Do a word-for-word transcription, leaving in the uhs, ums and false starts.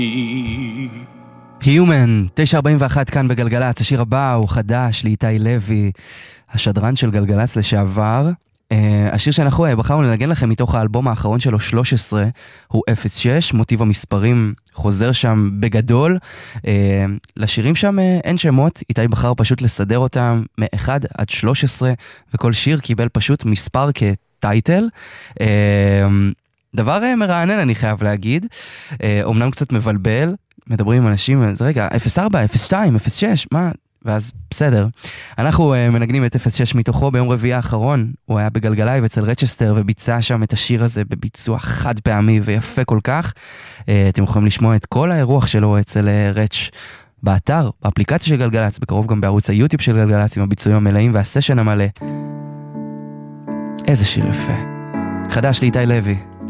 Human, תשע ארבעים ואחת כאן בגלגלץ. השיר הבא הוא חדש לאיתי לוי, השדרן של גלגלץ לשעבר. Uh, השיר שאנחנו בחרנו לנגן לכם מתוך האלבום האחרון שלו, שלוש עשרה, הוא אפס שש, מוטיב המספרים חוזר שם בגדול. Uh, לשירים שם uh, אין שמות, איתי בחר פשוט לסדר אותם מ-אחד עד שלוש עשרה, וכל שיר קיבל פשוט מספר כטייטל. Uh, דבר uh, מרענן אני חייב להגיד, uh, אומנם קצת מבלבל, מדברים עם אנשים, אז רגע, אפס ארבע, אפס שתיים, אפס שש, מה? ואז בסדר. אנחנו uh, מנגנים את אפס שש מתוכו ביום רביעי האחרון. הוא היה בגלגלייב אצל רצ'סטר וביצע שם את השיר הזה בביצוע חד פעמי ויפה כל כך. Uh, אתם יכולים לשמוע את כל האירוח שלו אצל uh, רצ' באתר, באפליקציה של גלגלץ, בקרוב גם בערוץ היוטיוב של גלגלץ עם הביצועים המלאים והסשן המלא. איזה שיר יפה. חדש לאיתי לוי.